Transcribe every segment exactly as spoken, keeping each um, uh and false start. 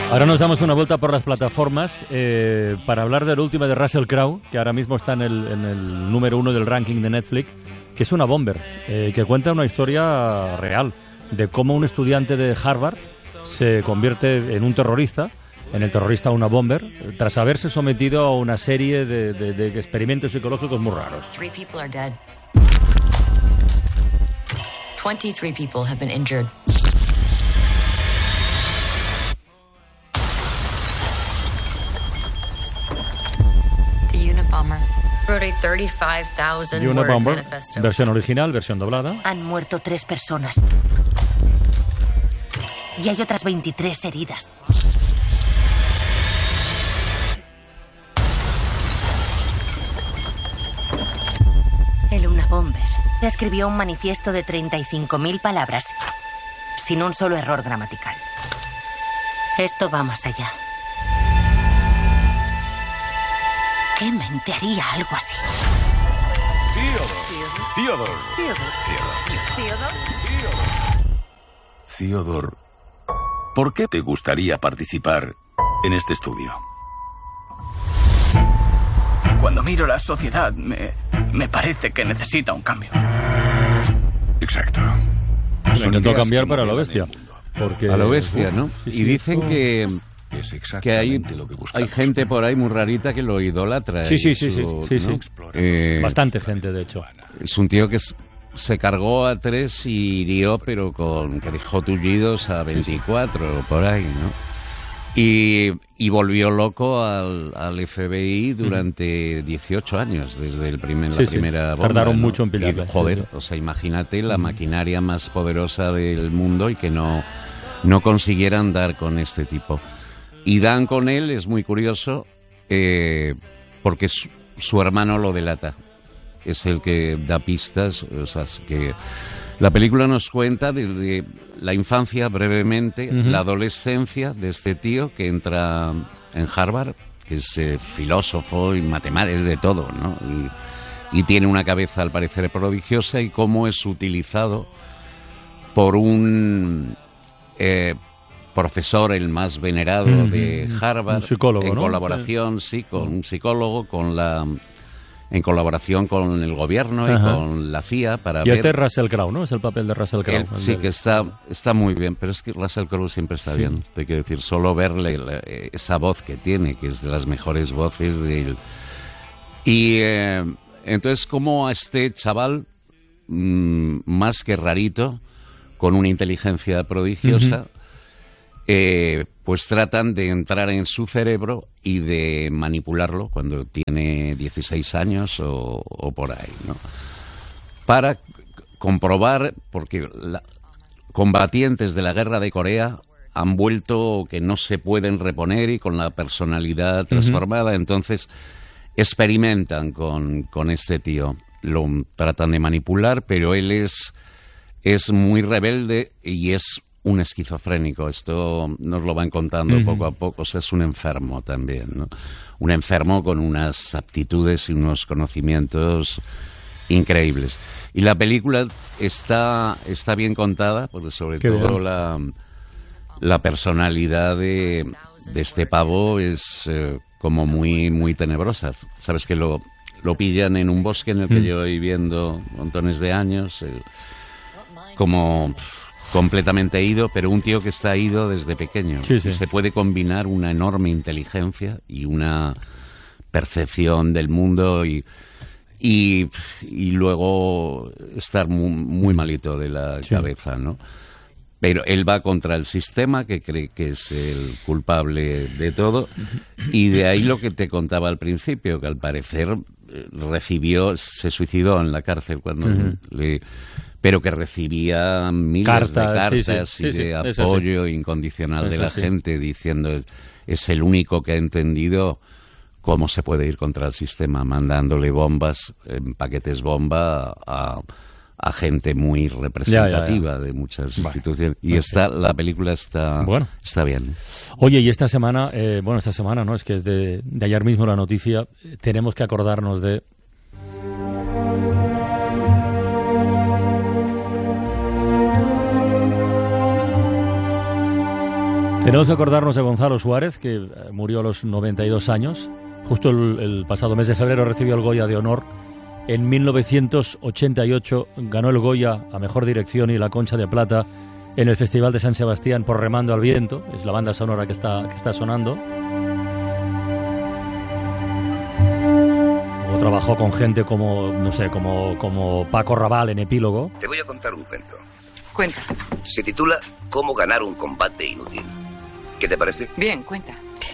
Ahora nos damos una vuelta por las plataformas eh, para hablar del último de Russell Crowe, que ahora mismo está en el, en el número uno del ranking de Netflix, que es una bomber, eh, que cuenta una historia real de cómo un estudiante de Harvard se convierte en un terrorista, en el terrorista una bomber, tras haberse sometido a una serie de, de, de experimentos psicológicos muy raros. Three people are dead. Twenty-three people have been injured. The Unabomber wrote a thirty-five thousand word Unabomber, manifesto. versión original, versión doblada. Han muerto tres personas. Y hay otras veintitrés heridas. El Unabomber escribió un manifiesto de treinta y cinco mil palabras, sin un solo error gramatical. Esto va más allá. ¿Qué mente haría algo así? Theodore. Theodore. Theodore, ¿por qué te gustaría participar en este estudio? Cuando miro la sociedad, me, me parece que necesita un cambio. Exacto. Lo intentó cambiar para la bestia. Porque, a lo bestia, ¿no? Sí, sí, y dicen esto... que, Es que hay, lo que hay gente por ahí muy rarita que lo idolatra. Sí, sí, sí, su, sí, sí, ¿no? sí. Eh, Bastante gente, de hecho. Es un tío que es, se cargó a tres y hirió, pero con que dejó tullidos a veinticuatro, sí, sí. Por ahí, ¿no? Y, y volvió loco al, al F B I durante mm. dieciocho años, desde el primer, sí, la primera sí. bomba. Tardaron ¿no? mucho en pillarle. Y, joder, sí, sí. o sea, imagínate la mm. maquinaria más poderosa del mundo y que no, no consiguieran dar con este tipo. Y dan con él, es muy curioso, eh, porque su, su hermano lo delata. Es el que da pistas, o sea, es que... La película nos cuenta desde la infancia, brevemente, uh-huh. la adolescencia de este tío que entra en Harvard, que es eh, filósofo y matemático, es de todo, ¿no? Y, y tiene una cabeza, al parecer, prodigiosa, y cómo es utilizado por un eh, profesor, el más venerado uh-huh. de Harvard, un psicólogo, en ¿no? colaboración, sí, con un psicólogo, con la... en colaboración con el gobierno y Ajá. con la C I A para y ver... este es Russell Crowe, ¿no? Es el papel de Russell Crowe. Él, sí, del... que está, está muy bien, pero es que Russell Crowe siempre está sí. bien. Te quiero decir, solo verle la, esa voz que tiene, que es de las mejores voces de él. Y eh, entonces, como a este chaval, mmm, más que rarito, con una inteligencia prodigiosa... Uh-huh. Eh, pues tratan de entrar en su cerebro y de manipularlo cuando tiene dieciséis años o, o por ahí, ¿no? Para comprobar, porque la, combatientes de la guerra de Corea han vuelto que no se pueden reponer y con la personalidad transformada, uh-huh. entonces experimentan con, con este tío, lo tratan de manipular, pero él es, es muy rebelde y es un esquizofrénico. Esto nos lo van contando uh-huh. poco a poco. O sea, es un enfermo también, ¿no? Un enfermo con unas aptitudes y unos conocimientos increíbles. Y la película está, está bien contada, porque sobre Qué todo la, la personalidad de, de este pavo es eh, como muy, muy tenebrosa. Sabes que lo, lo pillan en un bosque en el que uh-huh. llevo viviendo montones de años, eh, como... Pff, completamente ido, pero un tío que está ido desde pequeño. Sí, sí. Y se puede combinar una enorme inteligencia y una percepción del mundo y, y, y luego estar muy, muy malito de la sí. cabeza, ¿no? Pero él va contra el sistema, que cree que es el culpable de todo, y de ahí lo que te contaba al principio, que al parecer recibió, se suicidó en la cárcel cuando uh-huh. le... pero que recibía miles cartas, de cartas sí, sí, y sí, de sí, apoyo incondicional de la sí. gente, diciendo es el único que ha entendido cómo se puede ir contra el sistema, mandándole bombas, en paquetes bomba a, a gente muy representativa ya, ya, ya. de muchas vale. instituciones. Y okay. está, la película está, bueno. está bien. Oye, y esta semana, eh, bueno, esta semana, ¿no? Es que es de, de ayer mismo la noticia, tenemos que acordarnos de... Tenemos que acordarnos de Gonzalo Suárez, que murió a los noventa y dos años. Justo el, el pasado mes de febrero recibió el Goya de Honor. En mil novecientos ochenta y ocho ganó el Goya a Mejor Dirección y la Concha de Plata en el Festival de San Sebastián por Remando al Viento. Es la banda sonora que está, que está sonando. Luego trabajó con gente como, no sé, como, como Paco Rabanne en Epílogo. Te voy a contar un cuento. Cuenta. Se titula Cómo ganar un combate inútil. ¿Qué te parece? Bien, cuenta.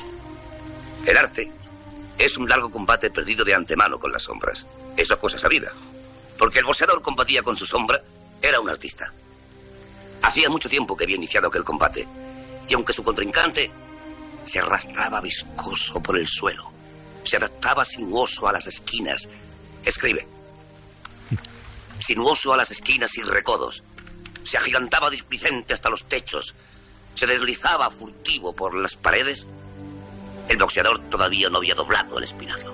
El arte es un largo combate perdido de antemano con las sombras. Eso es cosa sabida. Porque el boxeador combatía con su sombra, era un artista. Hacía mucho tiempo que había iniciado aquel combate. Y aunque su contrincante se arrastraba viscoso por el suelo, se adaptaba sinuoso a las esquinas. Escribe. Sinuoso a las esquinas y recodos. Se agigantaba displicente hasta los techos. Se deslizaba furtivo por las paredes. El boxeador todavía no había doblado el espinazo.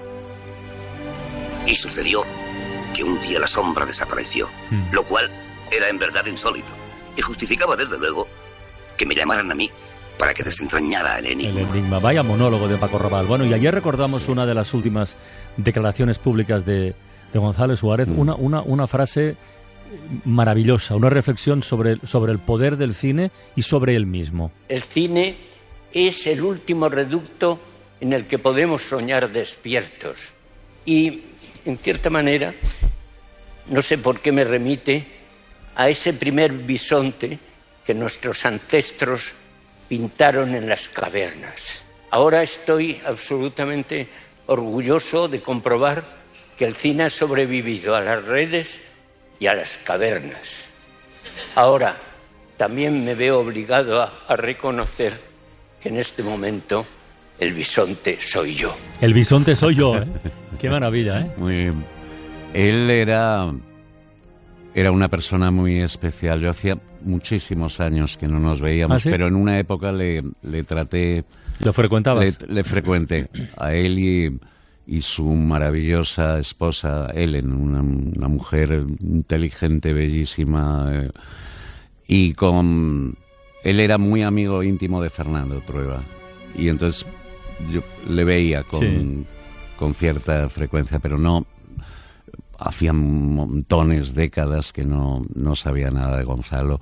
Y sucedió que un día la sombra desapareció, mm. lo cual era en verdad insólito. Y justificaba desde luego que me llamaran a mí para que desentrañara el enigma. El enigma. Vaya monólogo de Paco Rabanne. Bueno, y ayer recordamos sí. una de las últimas declaraciones públicas de, de Gonzalo Suárez, mm. una, una, una frase maravillosa, una reflexión sobre, sobre el poder del cine y sobre él mismo. El cine es el último reducto en el que podemos soñar despiertos. Y, en cierta manera, no sé por qué me remite a ese primer bisonte que nuestros ancestros pintaron en las cavernas. Ahora estoy absolutamente orgulloso de comprobar que el cine ha sobrevivido a las redes y a las cavernas. Ahora, también me veo obligado a, a reconocer que en este momento el bisonte soy yo. El bisonte soy yo, ¿eh? Qué maravilla, ¿eh? Muy bien. Él era, era una persona muy especial. Yo hacía muchísimos años que no nos veíamos, ¿Ah, sí? pero en una época le, le traté... ¿Lo frecuentabas? Le, le frecuenté a él y... y su maravillosa esposa, Ellen, una, una mujer inteligente, bellísima, eh, y con... Él era muy amigo íntimo de Fernando Trueba, y entonces yo le veía con, sí. con cierta frecuencia, pero no... Hacía montones, décadas que no, no sabía nada de Gonzalo,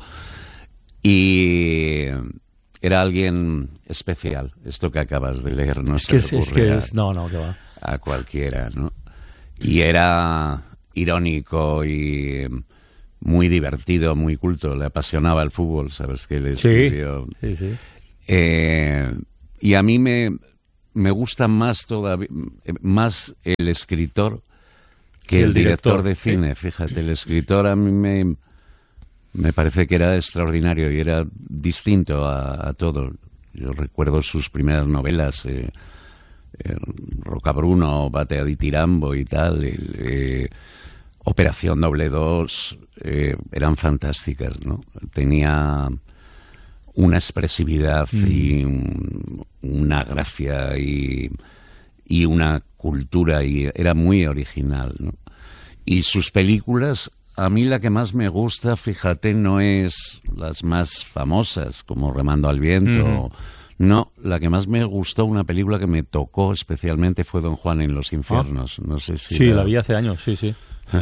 y... Era alguien especial, esto que acabas de leer, no es se que, le ocurre es que a, es, no, no, que va. a cualquiera, ¿no? Y era irónico y muy divertido, muy culto, le apasionaba el fútbol, ¿sabes? Que le escribió. Sí, sí, sí. Eh, y a mí me, me gusta más todavía, más el escritor que el, el director, director de cine, sí. Fíjate, el escritor a mí me... Me parece que era extraordinario y era distinto a, a todo. Yo recuerdo sus primeras novelas, eh, eh, Rocabruno, Batea di Tirambo y tal, el, eh, Operación Doble Dos, eh, eran fantásticas, ¿no? Tenía una expresividad mm. y un, una gracia y, y una cultura, y era muy original, ¿no? Y sus películas... A mí la que más me gusta, fíjate, no es las más famosas, como Remando al Viento. Mm. No, la que más me gustó, una película que me tocó especialmente, fue Don Juan en los infiernos. Ah. No sé si... Sí, la... la vi hace años, sí, sí.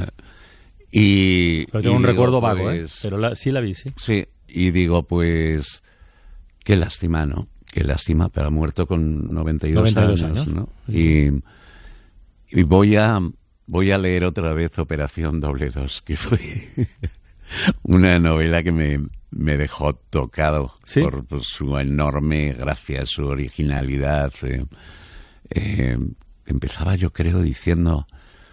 y... Pero tengo y un digo, recuerdo pues, vago, ¿eh? Pero la, sí la vi, sí. Sí, y digo, pues... Qué lástima, ¿no? Qué lástima, pero ha muerto con noventa y dos, noventa y dos años, años, ¿no? Mm. Y, y voy a... Voy a leer otra vez Operación Doble Dos, que fue una novela que me, me dejó tocado, ¿sí? por, por su enorme gracia, su originalidad. Eh, eh, empezaba, yo creo, diciendo...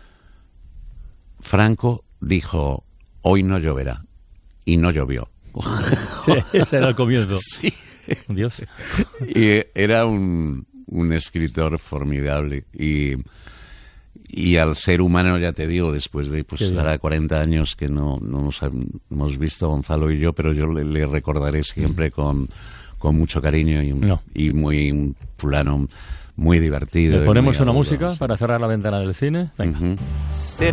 Franco dijo, hoy no lloverá, y no llovió. Sí, ese era el comienzo. Sí. Dios. Y era un, un escritor formidable, y... Y al ser humano, ya te digo, después de pues ahora cuarenta años que no, no nos hemos visto, Gonzalo y yo, pero yo le, le recordaré siempre con, con mucho cariño y, no. y muy un fulano muy divertido. ¿Le ponemos una música para cerrar la ventana del cine? Venga. Uh-huh.